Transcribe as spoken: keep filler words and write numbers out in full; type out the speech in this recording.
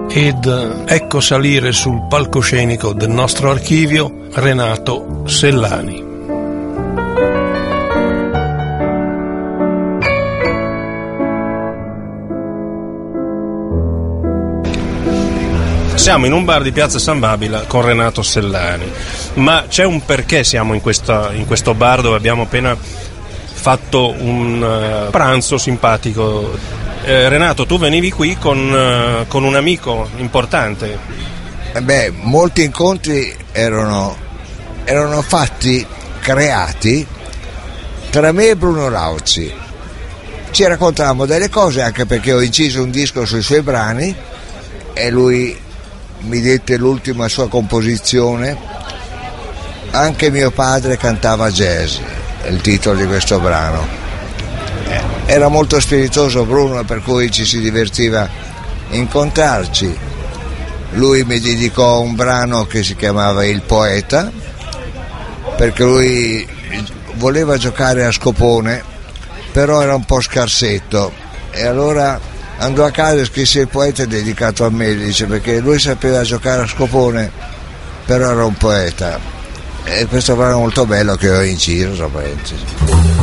Ed ecco salire sul palcoscenico del nostro archivio Renato Sellani. Siamo in un bar di Piazza San Babila con Renato Sellani, ma c'è un perché siamo in, questa, in questo bar dove abbiamo appena fatto un uh, pranzo simpatico. Eh, Renato, tu venivi qui con, uh, con un amico importante. Eh beh, molti incontri erano, erano fatti, creati tra me e Bruno Lauzi. Ci raccontavamo delle cose, anche perché ho inciso un disco sui suoi brani e lui mi dette l'ultima sua composizione. Anche mio padre cantava jazz, è il titolo di questo brano. Era molto spiritoso Bruno, per cui ci si divertiva incontrarci. Lui mi dedicò un brano che si chiamava Il Poeta, perché lui voleva giocare a scopone, però era un po' scarsetto, e allora andò a casa e scrisse Il Poeta dedicato a me, dice, perché lui sapeva giocare a scopone, però era un poeta. E questo brano molto bello che ho inciso, tra parentesi.